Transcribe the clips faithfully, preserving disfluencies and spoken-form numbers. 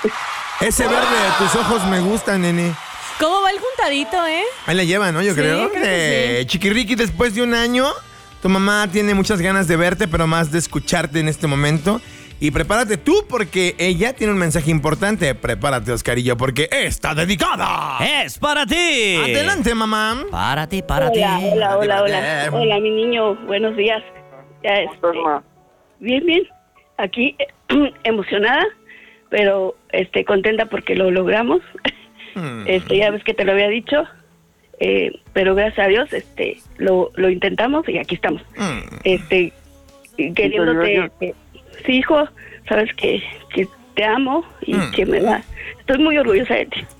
Ese verde de tus ojos me gusta, nene. ¿Cómo va el juntadito, eh? Ahí la llevan, ¿no? Yo Sí, creo. creo que Eh, sí. Chiquirriqui, después de un año, tu mamá tiene muchas ganas de verte, pero más de escucharte en este momento. Y prepárate tú, porque ella tiene un mensaje importante. Prepárate, Oscarillo, porque está dedicada. ¡Es para ti! Adelante, mamá. Para ti, para Hola, ti. hola, hola, hola. Eh. Hola, mi niño. Buenos días. Ya, este, bien, bien. Aquí emocionada, pero este contenta porque lo logramos. Hmm. Este, ya ves que te lo había dicho. Eh, pero gracias a Dios, este, lo, lo intentamos y aquí estamos. Hmm. Este, queriéndote, eh, sí, hijo, sabes que, que te amo y Mm. que me da. Estoy muy orgullosa de ti.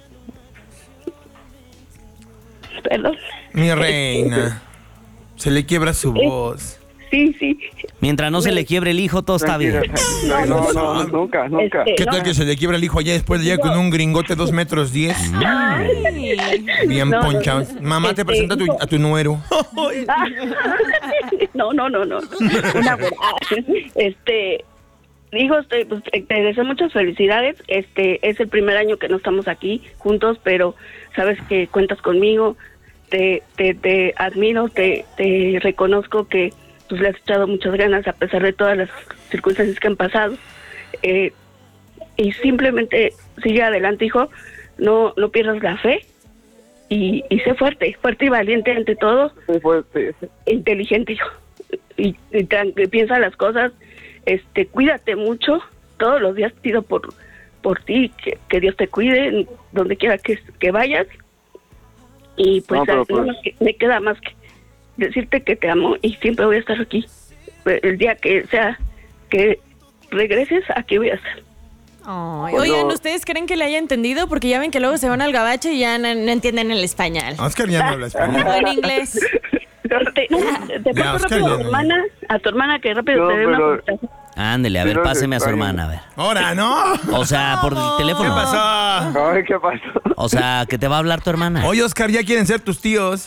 Perdón. Mi reina. Se le quiebra su voz. Sí, sí. Mientras no se le quiebre el hijo, todo está bien. No, no, no, nunca, nunca. Este, ¿Qué no. tal que se le quiebra el hijo allá después de allá con un gringote dos metros diez? Ay. Bien No, no, ponchado. no. Mamá, te Este, presenta a tu, hijo. a tu nuero. Ah. No, no, no, no. Una buena. Este, digo, este, pues, te te deseo muchas felicidades. Este, es el primer año que no estamos aquí juntos, pero sabes que cuentas conmigo. Te, te, te admiro, te, te reconozco que pues le has echado muchas ganas a pesar de todas las circunstancias que han pasado. Eh, y simplemente sigue adelante, hijo. No, no pierdas la fe. Y, y sé fuerte, fuerte y valiente ante todo. Muy fuerte. Inteligente, hijo. Y, y tran- que piensa las cosas, este, cuídate mucho. Todos los días pido por por ti, que, que Dios te cuide en donde quiera que, que vayas. Y pues, No, pero, no pues- más que- me queda más que decirte que te amo y siempre voy a estar aquí. El día que sea que regreses, aquí voy a estar. Ay, Pues oigan, no. ¿ustedes creen que le haya entendido? Porque ya ven que luego se van al gabacho y ya no, no entienden el español. Oscar ya no habla español. O en inglés. Te, te Ya, paso Oscar, rápido ya a tu no. hermana, a tu hermana que rápido No, te dé una pero- conversación. Ándele, a ver, Pero páseme a su extraño. hermana, a ver. Ahora, ¿no? O sea, por el ¿Qué teléfono. pasó? Ay, ¿qué pasó? O sea, que te va a hablar tu hermana. Oye, Oscar, ya quieren ser tus tíos.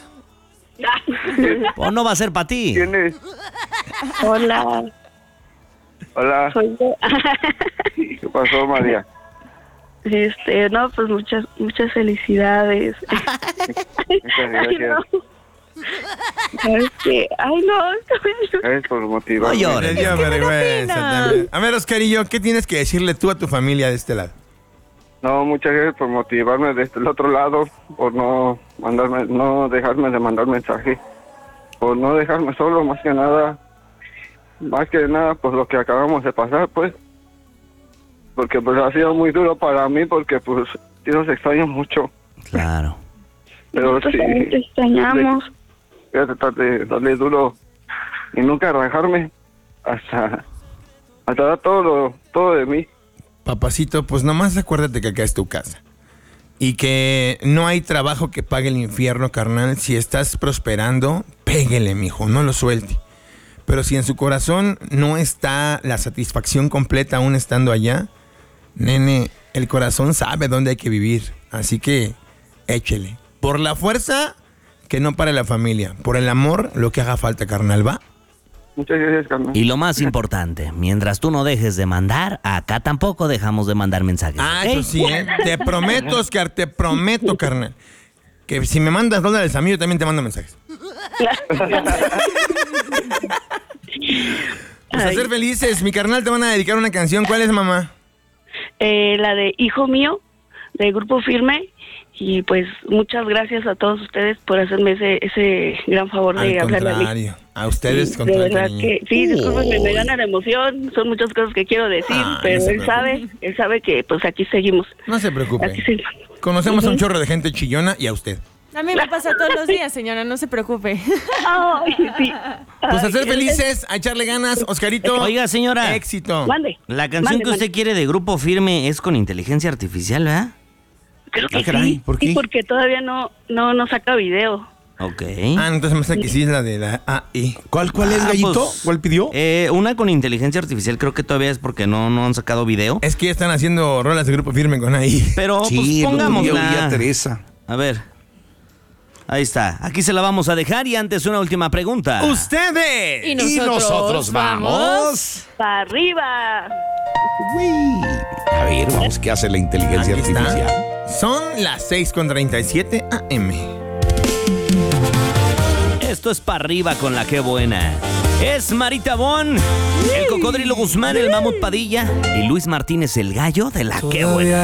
O no va a ser para ti. ¿Quién es? Hola, Hola. soy yo. ¿Qué pasó, María? Este, no, pues muchas muchas felicidades. Muchas Ay, gracias. no. ¿Sabes qué? Ay, no, estoy- Gracias por motivarme. No llores. Le dio que me da vergüenza pena. también. A ver, Oscarillo, ¿qué tienes que decirle tú a tu familia de este lado? No, muchas gracias por motivarme desde el otro lado, por no mandarme, no dejarme de mandar mensaje, por no dejarme solo, más que nada, más que nada, pues lo que acabamos de pasar, pues, porque pues ha sido muy duro para mí, porque pues sí los extraño mucho, Claro. pero nosotros sí, también te extrañamos. voy a tratar de darle duro y nunca rajarme hasta, hasta dar todo, lo, todo de mí. Papacito, pues nomás acuérdate que acá es tu casa. Y que no hay trabajo que pague el infierno, carnal. Si estás prosperando, péguele, mijo, no lo suelte. Pero si en su corazón no está la satisfacción completa aún estando allá, nene, el corazón sabe dónde hay que vivir. Así que échele. Por la fuerza, que no pare la familia. Por el amor, lo que haga falta, carnal, ¿va? Muchas gracias, carnal. Y lo más importante, mientras tú no dejes de mandar, acá tampoco dejamos de mandar mensajes. Ah, ¿ok? eso sí, ¿eh? Te prometo, Oscar, te prometo, carnal, que si me mandas dólares a mí, yo también te mando mensajes. Pues a Ay. ser felices, mi carnal te van a dedicar una canción. ¿Cuál es, mamá? Eh, la de Hijo Mío, de Grupo Firme. Y pues muchas gracias a todos ustedes por hacerme ese ese gran favor de Al hablarle a mí. contrario, a ustedes Sí, con de todo el verdad cariño. que sí, discúlpenme, me gana la emoción, son muchas cosas que quiero decir, Ah, pero no se él sabe, él sabe que pues aquí seguimos. No se Aquí preocupe. seguimos. Conocemos a un chorro de gente chillona y a usted. A mí me pasa todos los días, señora, no se preocupe. Ay, sí. Pues a Ay, ser felices, a echarle ganas, Oscarito. Oiga, señora. Éxito. Mande. La canción Mande, que usted mande. quiere de Grupo Firme es con inteligencia artificial, ¿verdad? Creo que Ah, caray, sí, ¿por qué? sí, porque todavía no no no saca video. Ok. Ah, entonces me hace que sí es la de la A I. ¿Cuál, cuál es, Ah, Gallito? pues, ¿Cuál pidió? Eh, una con inteligencia artificial creo que todavía es porque no, no han sacado video. Es que ya están haciendo rolas de grupo firme con A I. Pero sí, pues el otro día oí a pongámosla. Teresa. A ver. Ahí está. Aquí se la vamos a dejar y antes una última pregunta. ¡Ustedes! Y nosotros, nosotros vamos. ¡Para arriba! Uy. A ver. ver, vamos, ¿qué hace la inteligencia Aquí está. artificial? Son las seis con treinta y siete A M. Esto es para arriba con la que buena. Es Marita Bon, el Cocodrilo Guzmán, el Mamut Padilla y Luis Martínez, el gallo de la que buena.